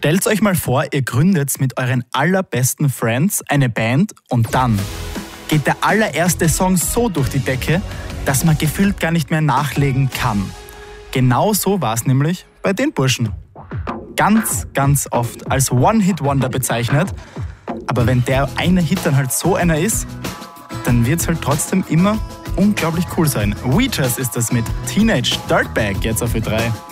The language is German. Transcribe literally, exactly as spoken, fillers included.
Stellt euch mal vor, ihr gründet mit euren allerbesten Friends eine Band und dann geht der allererste Song so durch die Decke, dass man gefühlt gar nicht mehr nachlegen kann. Genau so war es nämlich bei den Burschen. Ganz, ganz oft als One-Hit-Wonder bezeichnet. Aber wenn der eine Hit dann halt so einer ist, dann wird es halt trotzdem immer unglaublich cool sein. Weechers ist das mit Teenage Dirtbag jetzt auf Ö drei.